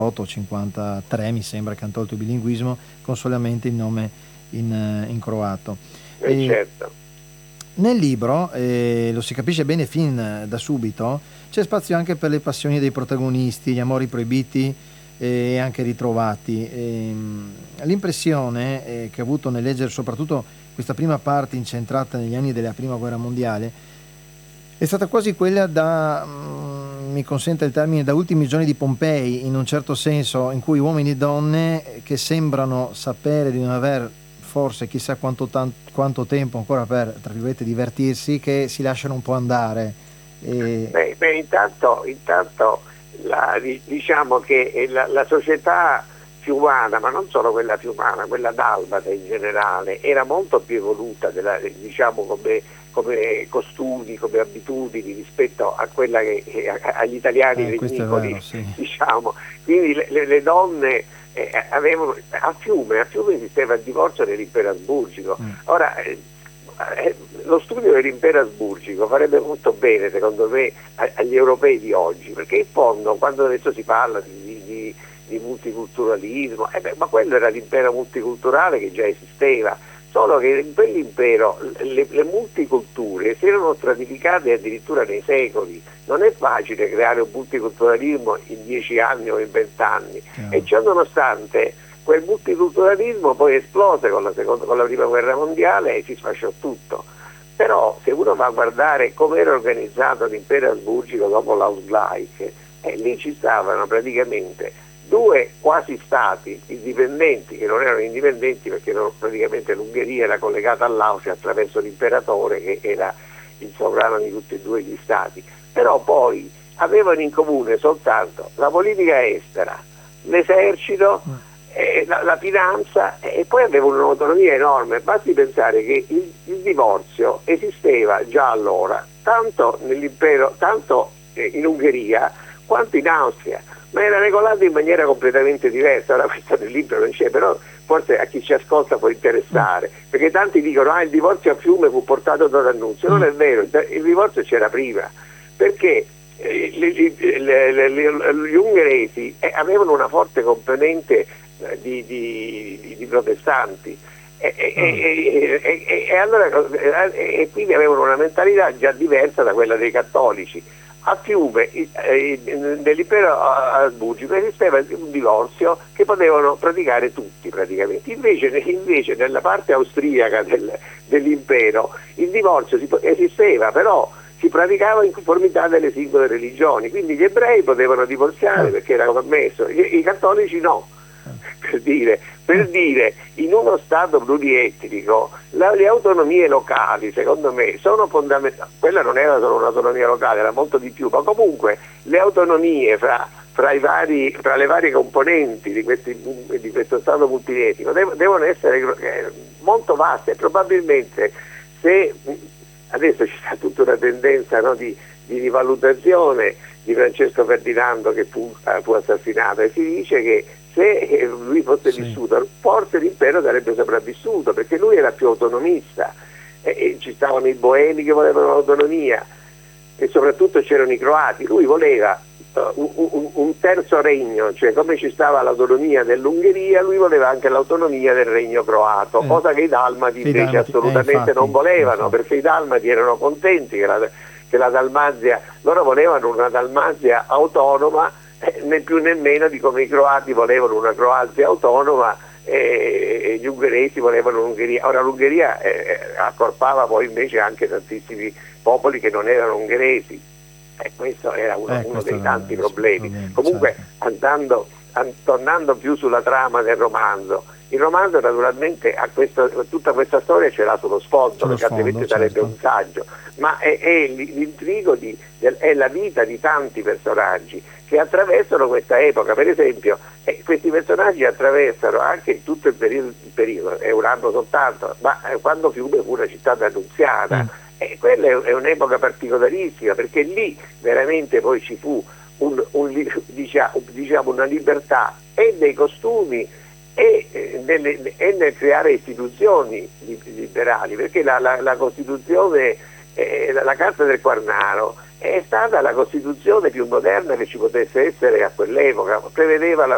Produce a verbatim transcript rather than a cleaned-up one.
cinquantotto cinquantatré mi sembra che hanno tolto il bilinguismo con solamente il nome in, in croato. Eh, E certo. nel libro, eh, lo si capisce bene fin da subito, c'è spazio anche per le passioni dei protagonisti, gli amori proibiti e anche ritrovati. E, l'impressione eh, che ho avuto nel leggere soprattutto questa prima parte incentrata negli anni della prima guerra mondiale è stata quasi quella da, mm, mi consente il termine, da ultimi giorni di Pompei, in un certo senso, in cui uomini e donne che sembrano sapere di non aver forse chissà quanto, tan- quanto tempo ancora per, tra virgolette, divertirsi, che si lasciano un po' andare. E... Beh, beh, intanto, intanto la, diciamo che la, la società fiumana, ma non solo quella fiumana, quella dalmata in generale, era molto più evoluta della, diciamo come, come costumi, come abitudini rispetto a quella che, agli italiani eh, questo è renicoli, vero, sì. diciamo. Quindi le, le, le donne eh, avevano, a Fiume, a Fiume esisteva il divorzio dell'impero asburgico. Mm. Ora, eh, eh, lo studio dell'impero asburgico farebbe molto bene, secondo me, agli europei di oggi, perché in fondo, quando adesso si parla di, di, di multiculturalismo, eh beh, ma quello era l'impero multiculturale che già esisteva, solo che in quell'impero le, le multiculture si erano stratificate addirittura nei secoli. Non è facile creare un multiculturalismo in dieci anni o in vent'anni, Chiaro. e ciò nonostante quel multiculturalismo poi esplose con la, seconda, con la prima guerra mondiale e si sfasciò tutto. Però se uno va a guardare come era organizzato l'impero asburgico dopo l'Ausgleich, eh, lì ci stavano praticamente due quasi stati indipendenti, che non erano indipendenti perché erano, praticamente l'Ungheria era collegata all'Austria attraverso l'imperatore che era il sovrano di tutti e due gli stati, però poi avevano in comune soltanto la politica estera, l'esercito, eh, la, la finanza, e poi avevano un'autonomia enorme. Basti pensare che il, il divorzio esisteva già allora, tanto nell'impero, tanto eh, in Ungheria quanto in Austria, ma era regolato in maniera completamente diversa. Ora questo nel libro non c'è, però forse a chi ci ascolta può interessare, perché tanti dicono ah il divorzio a Fiume fu portato da D'Annunzio. Non è vero, il divorzio c'era prima, perché eh, le, le, le, gli ungheresi eh, avevano una forte componente eh, di, di, di, di protestanti e, e, e, e, e, e allora e, e quindi avevano una mentalità già diversa da quella dei cattolici. A Fiume, eh, nell'impero asburgico, esisteva un divorzio che potevano praticare tutti praticamente. Invece, invece nella parte austriaca del, dell'impero il divorzio si, esisteva, però si praticava in conformità delle singole religioni. Quindi gli ebrei potevano divorziare perché era permesso, i, i cattolici no. Per dire, per dire, in uno Stato plurietnico la, le autonomie locali, secondo me, sono fondamentali. Quella non era solo un'autonomia locale, era molto di più, ma comunque le autonomie fra, fra, i vari, fra le varie componenti di, questi, di questo Stato multietnico dev, devono essere eh, molto vaste. Probabilmente se adesso ci sta tutta una tendenza, no, di, di rivalutazione di Francesco Ferdinando che fu, uh, fu assassinato, e si dice che se lui fosse sì. vissuto, forse l'impero sarebbe sopravvissuto, perché lui era più autonomista e, e ci stavano i boemi che volevano l'autonomia e soprattutto c'erano i croati. Lui voleva uh, un, un terzo regno, cioè come ci stava l'autonomia dell'Ungheria, lui voleva anche l'autonomia del regno croato, eh. cosa che i dalmati invece i dalmati, assolutamente eh, infatti, non volevano, infatti. Perché i dalmati erano contenti che la, che la Dalmazia, loro volevano una Dalmazia autonoma, né più né meno di come i croati volevano una Croazia autonoma e, e gli ungheresi volevano l'Ungheria. Ora l'Ungheria eh, accorpava poi invece anche tantissimi popoli che non erano ungheresi, e questo era uno, eh, uno dei tanti problemi. problemi. Comunque certo. andando, an, tornando più sulla trama del romanzo, il romanzo naturalmente ha questo, tutta questa storia ce l'ha sullo sfondo, perché altrimenti sarebbe certo. un saggio, ma è, è l'intrigo di, è la vita di tanti personaggi che attraversano questa epoca. Per esempio eh, questi personaggi attraversano anche tutto il periodo, il periodo è un anno soltanto, ma eh, quando Fiume fu una città d'annunziata, mm. e quella è, è un'epoca particolarissima, perché lì veramente poi ci fu un, un, diciamo, diciamo una libertà e dei costumi e, eh, nelle, e nel creare istituzioni liberali, perché la, la, la Costituzione, eh, la, la Carta del Quarnaro è stata la Costituzione più moderna che ci potesse essere a quell'epoca, prevedeva la,